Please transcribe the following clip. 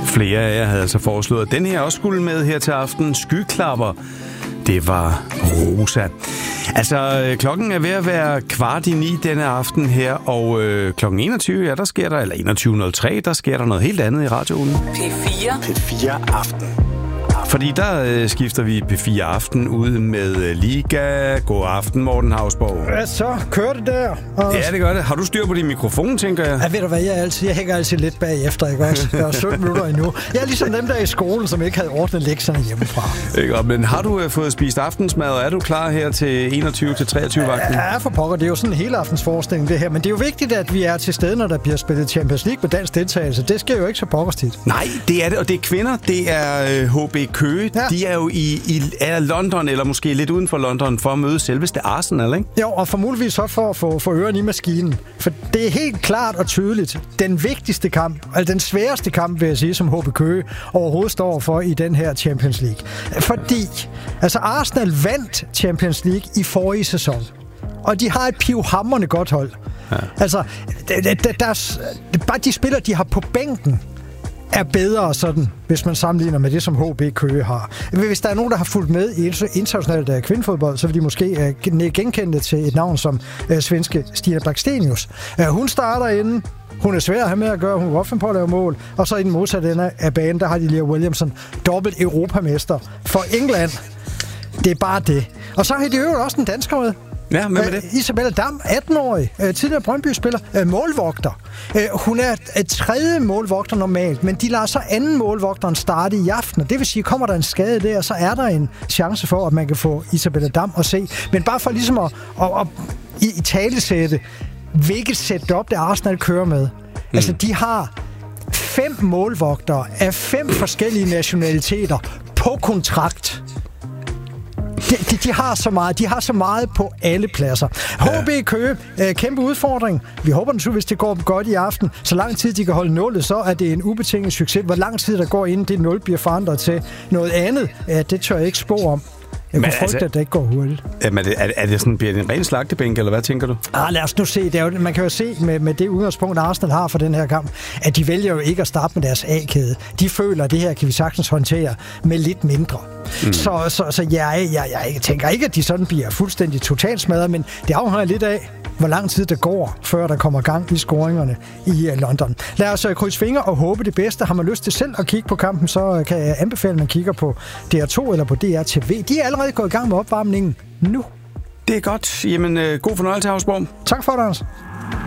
Flere af jer havde altså foreslået, at den her også skulle med her til aften. Skyklapper. Det var Rosa. Altså, klokken er ved at være 8:45 denne aften her, og klokken 21, ja, der sker der, eller 21.03, der sker der noget helt andet i radioen. P4 Aften. Fordi der skifter vi P4 Aften ud med Liga. God aften, Morten Hausborg. Ja, så kører det der. Ja, det gør det. Har du styr på din mikrofon, tænker jeg? Ja, ved du hvad, jeg hænger altid lidt bagefter, ikke også? Jeg har 17 minutter endnu. Jeg er ligesom dem der i skolen, som ikke havde ordnet lektierne hjemmefra. Ikke, men har du fået spist aftensmad, og er du klar her til 21-23-vagten? Ja, for pokker. Det er jo sådan en hele aftens forestilling, det her. Men det er jo vigtigt, at vi er til stede, når der bliver spillet Champions League med dansk deltagelse. Det sker jo ikke så pokkers tit. Nej, det er det, og det er kvinder. Det er HB Køge. Ja. De er jo i London, eller måske lidt uden for London, for at møde selveste Arsenal, ikke? Jo, og formodentligvis så for at få ørerne i maskinen. For det er helt klart og tydeligt den vigtigste kamp, altså den sværeste kamp, vil jeg sige, som HB Køge overhovedet står for i den her Champions League. Fordi, altså Arsenal vandt Champions League i forrige sæson. Og de har et pivhamrende godt hold. Ja. Altså, bare de spillere, de har på bænken, er bedre sådan, hvis man sammenligner med det, som HB Køge har. Hvis der er nogen, der har fulgt med i internationalt kvindefodbold, så vil de måske genkende til et navn som svenske Stina Blackstenius. Hun starter inden. Hun er svær at have med at gøre. Hun er godt finde på at lave mål. Og så i den modsatte ende af banen, der har de Lea Williamson, dobbelt europamester for England. Det er bare det. Og så har de jo også en dansker med. Ja, hvem er det? Isabella Dam, 18-årig, tidligere Brøndby-spiller, målvogter. Hun er tredje målvogter normalt, men de lader så anden målvogteren starte i aften. Det vil sige, kommer der en skade der, så er der en chance for, at man kan få Isabella Dam at se. Men bare for ligesom at i talesætte, hvilket setup det Arsenal kører med. Altså, de har 5 målvogtere af 5 forskellige nationaliteter på kontrakt. De har så meget. De har så meget på alle pladser. HB Køge, kæmpe udfordring. Vi håber naturligvis, hvis det går godt i aften. Så lang tid de kan holde nullet, så er det en ubetinget succes. Hvor lang tid der går, inden det 0 bliver forandret til noget andet, det tør jeg ikke spå om. Jeg kunne frygte, at det ikke går hurtigt. Men er det sådan, bliver det en ren slagtebænk, eller hvad tænker du? Lad os nu se. Det er jo, man kan jo se med det udgangspunkt, Arsenal har for den her kamp, at de vælger jo ikke at starte med deres A-kæde. De føler, at det her kan vi sagtens håndtere med lidt mindre. Så jeg tænker ikke, at de sådan bliver fuldstændig totalt smadret, men det afhænger lidt af, hvor lang tid det går, før der kommer gang i scoringerne i London. Lad os krydse fingre og håbe det bedste. Har man lyst til selv at kigge på kampen, så kan jeg anbefale, at man kigger på DR2 eller på DRTV. De er allerede gået i gang med opvarmningen nu. Det er godt. Jamen, god fornøjelse, Hausborg. Tak for det, Anders.